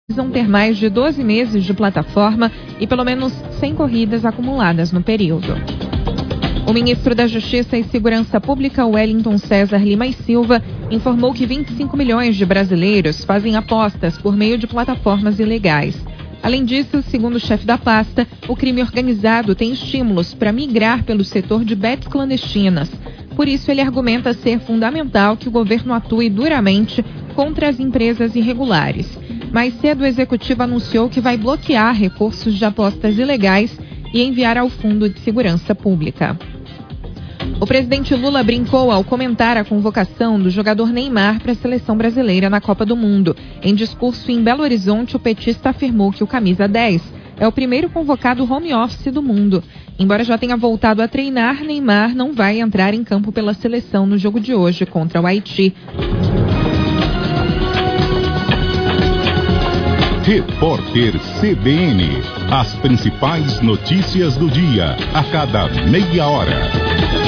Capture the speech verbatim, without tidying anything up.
precisam ter mais de doze meses de plataforma e pelo menos cem corridas acumuladas no período. O ministro da Justiça e Segurança Pública, Wellington César Lima e Silva, informou que vinte e cinco milhões de brasileiros fazem apostas por meio de plataformas ilegais. Além disso, segundo o chefe da pasta, o crime organizado tem estímulos para migrar pelo setor de bets clandestinas. Por isso, ele argumenta ser fundamental que o governo atue duramente contra as empresas irregulares. Mais cedo, o executivo anunciou que vai bloquear recursos de apostas ilegais e enviar ao Fundo de Segurança Pública. O presidente Lula brincou ao comentar a convocação do jogador Neymar para a seleção brasileira na Copa do Mundo. Em discurso em Belo Horizonte, o petista afirmou que o camisa dez é o primeiro convocado home office do mundo. Embora já tenha voltado a treinar, Neymar não vai entrar em campo pela seleção no jogo de hoje contra o Haiti. Repórter C B N. As principais notícias do dia, a cada meia hora.